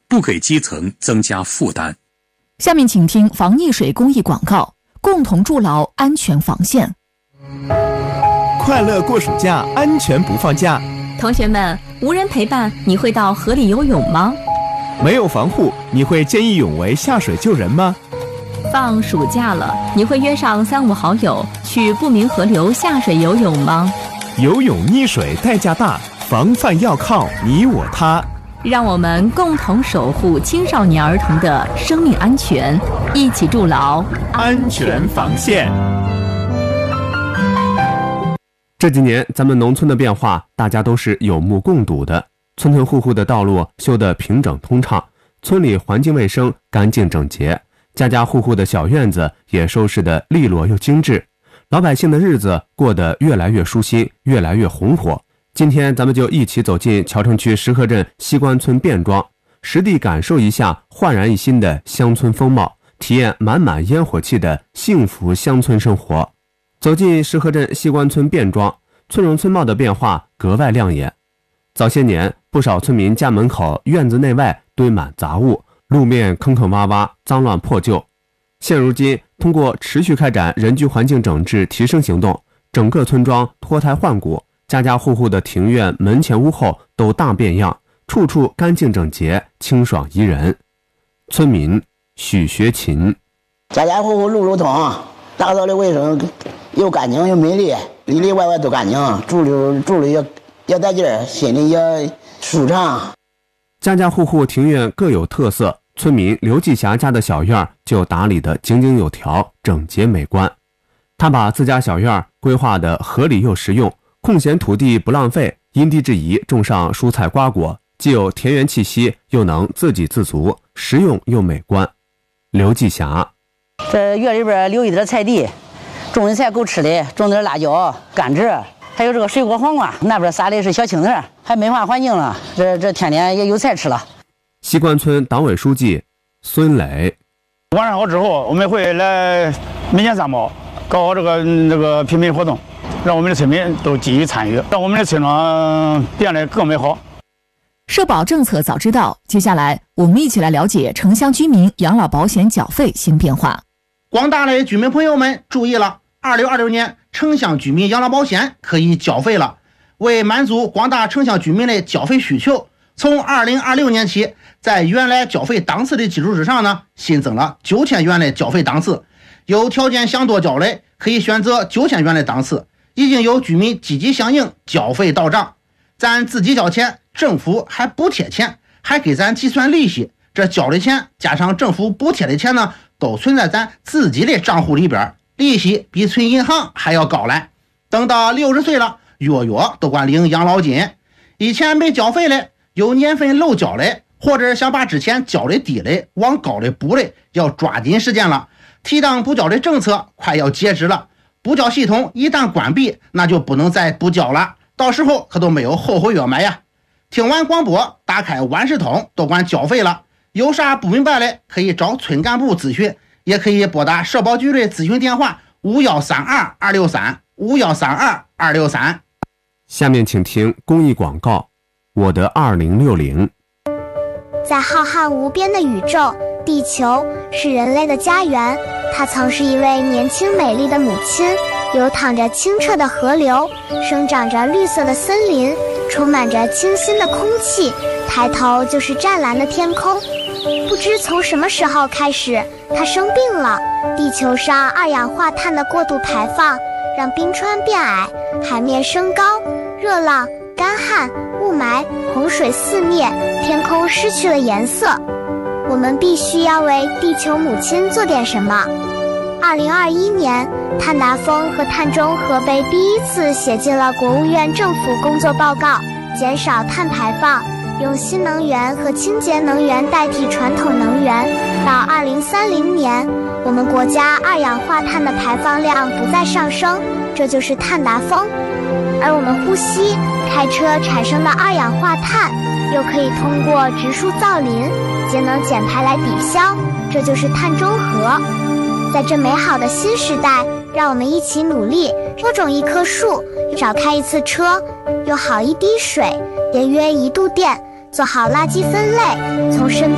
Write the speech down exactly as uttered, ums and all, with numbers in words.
不给基层增加负担。 下面请听防溺水公益广告，共同筑牢安全防线。 快乐过暑假，安全不放假。 同学们，无人陪伴，你会到河里游泳吗？ 没有防护，你会见义勇为下水救人吗？ 放暑假了，你会约上三五好友去不明河流下水游泳吗？ 游泳溺水代价大，防范要靠你我他。 让我们共同守护青少年儿童的生命安全，一起筑牢安全防线。 这几年咱们农村的变化大家都是有目共睹的，村村户户的道路修得平整通畅，村里环境卫生干净整洁，家家户户的小院子也收拾得利落又精致，老百姓的日子过得越来越舒心，越来越红火。今天咱们就一起走进谯城区石河镇西关村卞庄，实地感受一下焕然一新的乡村风貌，体验满满烟火气的幸福乡村生活。走进石河镇西关村卞庄，村容村貌的变化格外亮眼。早些年，不少村民家门口院子内外堆满杂物，路面坑坑洼洼，脏乱破旧。现如今，通过持续开展人居环境整治提升行动，整个村庄脱胎换骨，家家户户的庭院门前屋后都大变样，处处干净整洁，清爽宜人。村民许学勤： 家家户户路路通，打扫的卫生又干净又美丽，里里外外都干净，住的住的也也带劲儿，心里也舒畅。 家家户户庭院各有特色，村民刘继霞家的小院就打理得井井有条，整洁美观。他把自家小院规划得合理又实用，空闲土地不浪费，因地制宜种上蔬菜瓜果，既有田园气息，又能自给自足，实用又美观。刘继霞： 这院里边留一点菜地，种的菜够吃的，种点辣椒、甘蔗，还有这个水果黄瓜，那边撒的是小青菜，还美化环境了，这这天天也有菜吃了。 西关村党委书记孙磊： 完善好之后，我们会来每年三包搞好这个这个评比活动，让我们的村民都积极参与，让我们的村庄变得更美好。 社保政策早知道，接下来我们一起来了解城乡居民养老保险缴费新变化。 广大的居民朋友们注意了，二零二六年城乡居民养老保险可以缴费了。为满足广大城乡居民的缴费需求，从二零二六年起，在原来缴费档次的基础之上呢，新增了九千元的缴费档次。有条件想多缴的，可以选择九千元的档次。已经有居民积极响应，缴费到账。咱自己交钱，政府还补贴钱，还给咱计算利息。这交的钱加上政府补贴的钱呢，都存在咱自己的账户里边，利息比存银行还要高来。等到六十岁了，月月都管领养老金。以前没缴费的，有年份漏缴的，或者想把之前缴的低的往高的补的，要抓紧时间了。提档补缴的政策快要截止了，补缴系统一旦关闭，那就不能再补缴了，到时候可都没有后悔药买呀。听完广播，打开万事通，都管缴费了。有啥不明白的，可以找村干部咨询，也可以拨打社保局的咨询电话五一三二二六三五一三二二六三。 下面请听公益广告，我的二零六零。 在浩瀚无边的宇宙，地球是人类的家园，它曾是一位年轻美丽的母亲，流淌着清澈的河流，生长着绿色的森林，充满着清新的空气，抬头就是湛蓝的天空。不知从什么时候开始，它生病了，地球上二氧化碳的过度排放让冰川变矮，海面升高，热浪、干旱、雾霾、洪水四灭，天空失去了颜色。我们必须要为地球母亲做点什么。二零二一年，碳达峰和碳中和被第一次写进了国务院政府工作报告，减少碳排放，用新能源和清洁能源代替传统能源。到二零三零年，我们国家二氧化碳的排放量不再上升，这就是碳达峰。而我们呼吸、开车产生的二氧化碳，又可以通过植树造林、节能减排来抵消，这就是碳中和。在这美好的新时代，让我们一起努力，多种一棵树，少开一次车，用好一滴水，节约一度电，做好垃圾分类，从身边